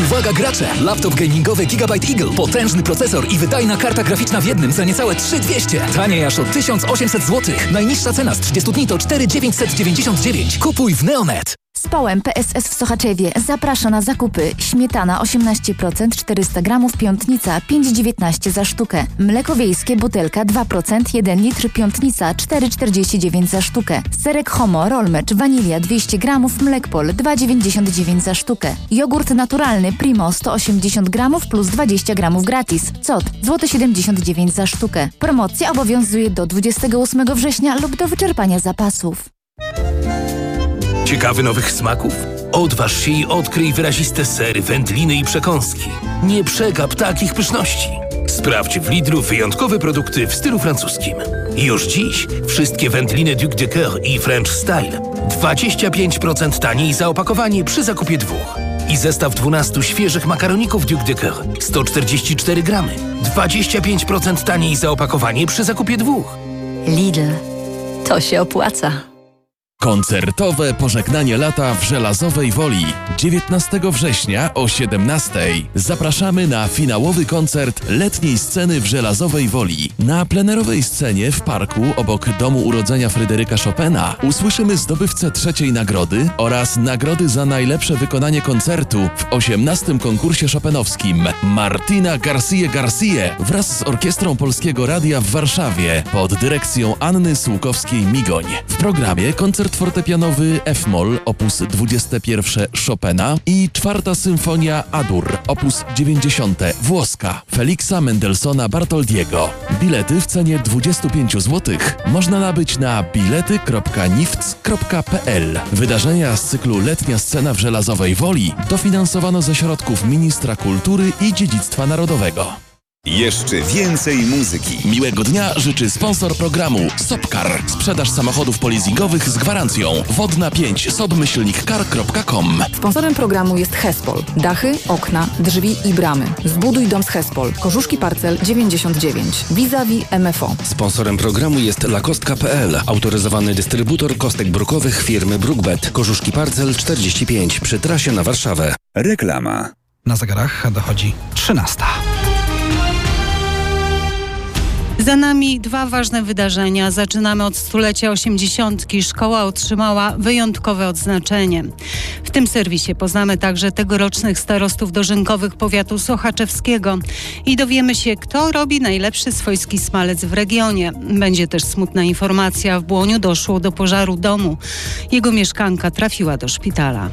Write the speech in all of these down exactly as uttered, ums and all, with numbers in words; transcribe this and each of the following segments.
Uwaga gracze! Laptop gamingowy Gigabyte Eagle. Potężny procesor i wydajna karta graficzna w jednym za niecałe trzy tysiące dwieście. Taniej aż o tysiąc osiemset złotych. Najniższa cena z trzydziestu dni to cztery tysiące dziewięćset dziewięćdziesiąt dziewięć. Kupuj w Neonet. Społem P S S w Sochaczewie zaprasza na zakupy. Śmietana osiemnaście procent czterysta gramów, Piątnica pięć dziewiętnaście za sztukę. Mleko wiejskie butelka dwa procent jeden litr, Piątnica cztery czterdzieści dziewięć za sztukę. Serek Homo Rollmecz wanilia dwieście gramów, Mlekpol dwa dziewięćdziesiąt dziewięć za sztukę. Jogurt naturalny Primo sto osiemdziesiąt gramów plus dwadzieścia gramów gratis. Cot złoty siedemdziesiąt dziewięć za sztukę. Promocja obowiązuje do dwudziestego ósmego września lub do wyczerpania zapasów. Ciekawy nowych smaków? Odważ się i odkryj wyraziste sery, wędliny i przekąski. Nie przegap takich pyszności. Sprawdź w Lidlu wyjątkowe produkty w stylu francuskim. Już dziś wszystkie wędliny Duc de Coeur i French Style dwadzieścia pięć procent taniej za opakowanie przy zakupie dwóch. I zestaw dwunastu świeżych makaroników Duc de Coeur sto czterdzieści cztery gramy. dwadzieścia pięć procent taniej za opakowanie przy zakupie dwóch. Lidl. To się opłaca. Koncertowe pożegnanie lata w Żelazowej Woli. dziewiętnastego września o siedemnastej. Zapraszamy na finałowy koncert letniej sceny w Żelazowej Woli. Na plenerowej scenie w parku obok Domu Urodzenia Fryderyka Chopina usłyszymy zdobywcę trzeciej nagrody oraz nagrody za najlepsze wykonanie koncertu w osiemnastym konkursie chopinowskim Martina García García wraz z Orkiestrą Polskiego Radia w Warszawie pod dyrekcją Anny Sułkowskiej-Migoń. W programie koncert fortepianowy F-moll op. dwudzieste pierwsze Chopina i czwarta symfonia A-dur op. dziewięćdziesiąte włoska Feliksa Mendelssohna Bartoldiego. Bilety w cenie dwadzieścia pięć złotych można nabyć na bilety kropka nifc kropka p l. Wydarzenia z cyklu Letnia Scena w Żelazowej Woli dofinansowano ze środków Ministra Kultury i Dziedzictwa Narodowego. Jeszcze więcej muzyki. Miłego dnia życzy sponsor programu Sopcar. Sprzedaż samochodów polizingowych z gwarancją. Wodna pięć sobmyślnik car kropka com. Sponsorem programu jest Hespol. Dachy, okna, drzwi i bramy. Zbuduj dom z Hespol. Korzuszki Parcel dziewięćdziesiąt dziewięć. Vis-a-vis M F O. Sponsorem programu jest lakostka kropka p l. Autoryzowany dystrybutor kostek brukowych firmy Brookbet. Korzuszki Parcel czterdzieści pięć przy trasie na Warszawę. Reklama. Na zegarach dochodzi trzynasta. Za nami dwa ważne wydarzenia. Zaczynamy od stulecia osiemdziesiątki. Szkoła otrzymała wyjątkowe odznaczenie. W tym serwisie poznamy także tegorocznych starostów dożynkowych powiatu sochaczewskiego i dowiemy się, kto robi najlepszy swojski smalec w regionie. Będzie też smutna informacja. W Błoniu doszło do pożaru domu. Jego mieszkanka trafiła do szpitala.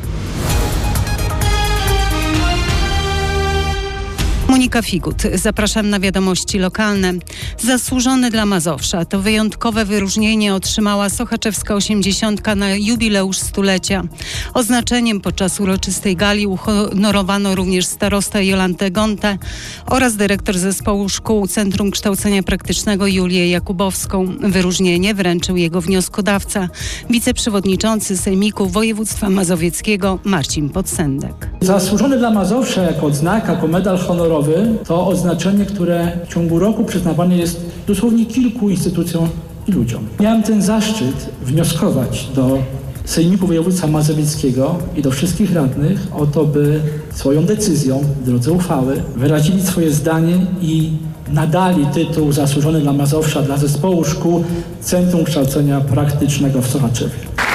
Monika Figut. Zapraszam na wiadomości lokalne. Zasłużony dla Mazowsza. To wyjątkowe wyróżnienie otrzymała sochaczewska osiemdziesiątka na jubileusz stulecia. Oznaczeniem podczas uroczystej gali uhonorowano również starosta Jolantę Gontę oraz dyrektor zespołu szkół Centrum Kształcenia Praktycznego Julię Jakubowską. Wyróżnienie wręczył jego wnioskodawca, wiceprzewodniczący Sejmiku Województwa Mazowieckiego Marcin Podsędek. Zasłużony dla Mazowsza jako odznaka, jako medal honorowy to oznaczenie, które w ciągu roku przyznawane jest dosłownie kilku instytucjom i ludziom. Miałem ten zaszczyt wnioskować do Sejmiku Województwa Mazowieckiego i do wszystkich radnych o to, by swoją decyzją w drodze uchwały wyrazili swoje zdanie i nadali tytuł Zasłużony dla Mazowsza dla Zespołu Szkół Centrum Kształcenia Praktycznego w Sochaczewie.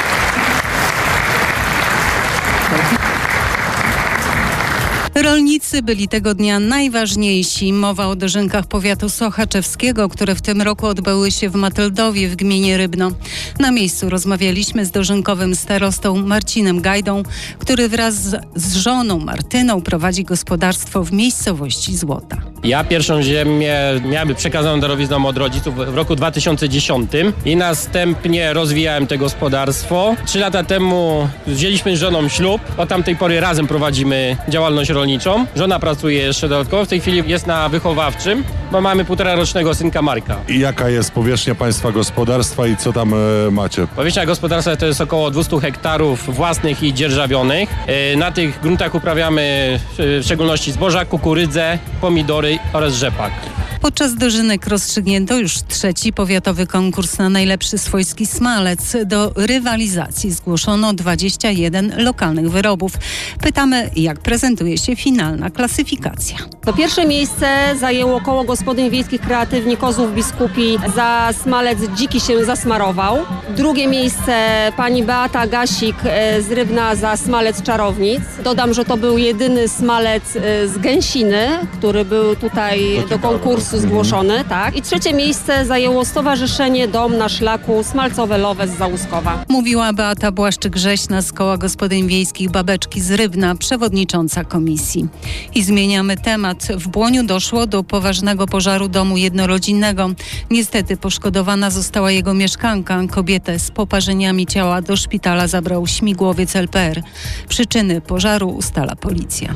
Rolnicy byli tego dnia najważniejsi. Mowa o dożynkach powiatu sochaczewskiego, które w tym roku odbyły się w Matyldowie w gminie Rybno. Na miejscu rozmawialiśmy z dożynkowym starostą Marcinem Gajdą, który wraz z, z żoną Martyną prowadzi gospodarstwo w miejscowości Złota. Ja pierwszą ziemię miałem przekazaną darowizną od rodziców w roku dwa tysiące dziesiątym i następnie rozwijałem to gospodarstwo. Trzy lata temu wzięliśmy z żoną ślub. Od tamtej pory razem prowadzimy działalność rolniczą. Żona pracuje jeszcze dodatkowo. W tej chwili jest na wychowawczym, bo mamy półtora rocznego synka Marka. I jaka jest powierzchnia Państwa gospodarstwa i co tam e, macie? Powierzchnia gospodarstwa to jest około dwieście hektarów własnych i dzierżawionych. E, na tych gruntach uprawiamy e, w szczególności zboża, kukurydzę, pomidory oraz rzepak. Podczas dożynek rozstrzygnięto już trzeci powiatowy konkurs na najlepszy swojski smalec. Do rywalizacji zgłoszono dwadzieścia jeden lokalnych wyrobów. Pytamy, jak prezentuje się finalna klasyfikacja. To pierwsze miejsce zajęło koło gospodyń wiejskich Kreatywni Kozłów Biskupi za smalec Dziki się zasmarował. Drugie miejsce pani Beata Gasik z Rybna za smalec Czarownic. Dodam, że to był jedyny smalec z Gęsiny, który był tutaj do konkursu zgłoszony. Tak. I trzecie miejsce zajęło Stowarzyszenie Dom na Szlaku Smalcowe Lowe z Załuskowa. Mówiła Beata Błaszczyk-Rzeźna z koła gospodyń wiejskich Babeczki z Rybna, przewodnicząca komisji. I zmieniamy temat. W Błoniu doszło do poważnego pożaru domu jednorodzinnego. Niestety poszkodowana została jego mieszkanka. Kobietę z poparzeniami ciała do szpitala zabrał śmigłowiec L P R. Przyczyny pożaru ustala policja.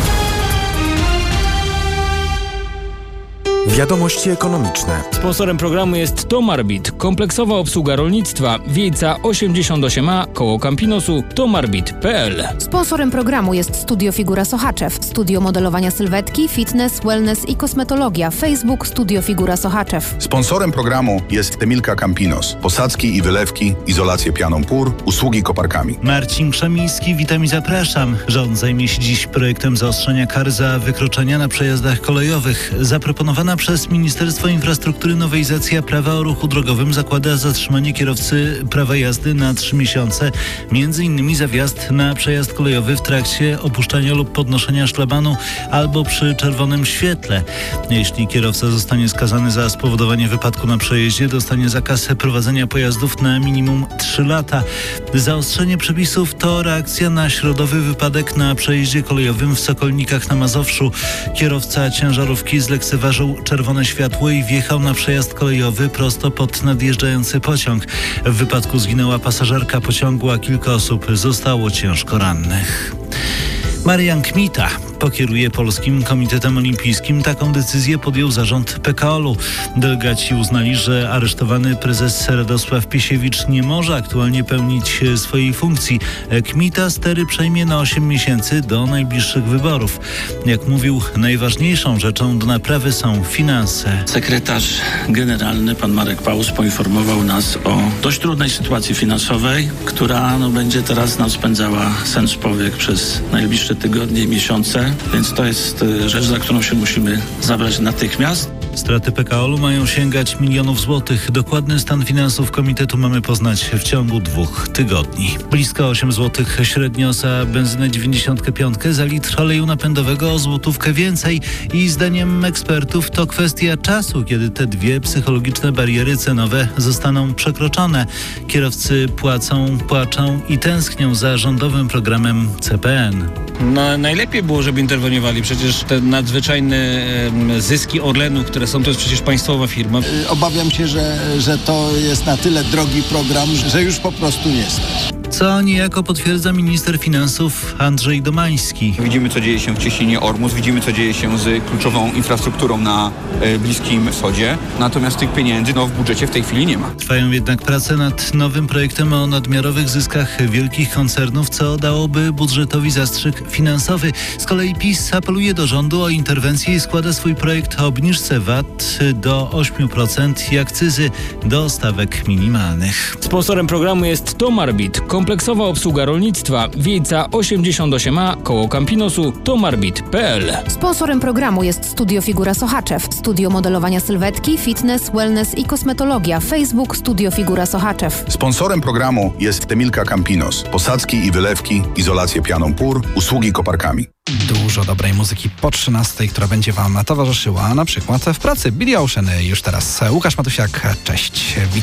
Wiadomości ekonomiczne. Sponsorem programu jest Tomarbit, kompleksowa obsługa rolnictwa, Wiejca osiemdziesiąt osiem A, koło Campinosu, tomarbit kropka p l. Sponsorem programu jest Studio Figura Sochaczew, studio modelowania sylwetki, fitness, wellness i kosmetologia. Facebook Studio Figura Sochaczew. Sponsorem programu jest Temilka Campinos, posadzki i wylewki, izolację pianą pór, usługi koparkami. Marcin Krzemiński, witam i zapraszam. Rząd zajmie się dziś projektem zaostrzenia kar za wykroczenia na przejazdach kolejowych. Zaproponowana przez Ministerstwo Infrastruktury nowelizacja prawa o ruchu drogowym zakłada zatrzymanie kierowcy prawa jazdy na trzy miesiące, między innymi za wjazd na przejazd kolejowy w trakcie opuszczania lub podnoszenia szlabanu albo przy czerwonym świetle. Jeśli kierowca zostanie skazany za spowodowanie wypadku na przejeździe, dostanie zakaz prowadzenia pojazdów na minimum trzy lata. Zaostrzenie przepisów to reakcja na środowy wypadek na przejeździe kolejowym w Sokolnikach na Mazowszu. Kierowca ciężarówki zlekceważył czerwone światło i wjechał na przejazd kolejowy prosto pod nadjeżdżający pociąg. W wypadku zginęła pasażerka pociągu, a kilka osób zostało ciężko rannych. Marian Kmita pokieruje Polskim Komitetem Olimpijskim. Taką decyzję podjął zarząd P K O L u. Delegaci uznali, że aresztowany prezes Radosław Piesiewicz nie może aktualnie pełnić swojej funkcji. Kmita stery przejmie na osiem miesięcy do najbliższych wyborów. Jak mówił, najważniejszą rzeczą do naprawy są finanse. Sekretarz generalny, pan Marek Paus, poinformował nas o dość trudnej sytuacji finansowej, która no, będzie teraz nam spędzała sen z powiek przez najbliższe tygodnie i miesiące, więc to jest rzecz, za którą się musimy zabrać natychmiast. Straty P K O L u mają sięgać milionów złotych. Dokładny stan finansów komitetu mamy poznać w ciągu dwóch tygodni. Blisko osiem złotych średnio za benzynę dziewięćdziesiąt pięć, za litr oleju napędowego o złotówkę więcej i zdaniem ekspertów to kwestia czasu, kiedy te dwie psychologiczne bariery cenowe zostaną przekroczone. Kierowcy płacą, płaczą i tęsknią za rządowym programem C P N. No, najlepiej było, żeby interweniowali. Przecież te nadzwyczajne e, zyski Orlenu, które są, to jest przecież państwowa firma. Obawiam się, że, że to jest na tyle drogi program, że już po prostu nie stać. Co niejako potwierdza minister finansów Andrzej Domański. Widzimy, co dzieje się w Cieśninie Ormus, widzimy, co dzieje się z kluczową infrastrukturą na e, Bliskim Wschodzie. Natomiast tych pieniędzy no, w budżecie w tej chwili nie ma. Trwają jednak prace nad nowym projektem o nadmiarowych zyskach wielkich koncernów, co dałoby budżetowi zastrzyk finansowy. Z kolei PiS apeluje do rządu o interwencję i składa swój projekt o obniżce V A T do ośmiu procent i akcyzy do stawek minimalnych. Sponsorem programu jest Tomarbit, kompleksowa obsługa rolnictwa, Wiejca osiemdziesiąt osiem A, koło Campinosu, tomarbit kropka p l. Sponsorem programu jest Studio Figura Sochaczew, studio modelowania sylwetki, fitness, wellness i kosmetologia. Facebook Studio Figura Sochaczew. Sponsorem programu jest Temilka Campinos, posadzki i wylewki, izolację pianą pór, usługi koparkami. Dużo dobrej muzyki po trzynastej, która będzie Wam towarzyszyła, na przykład w pracy. Billy Ocean już teraz. Łukasz Matusiak, cześć.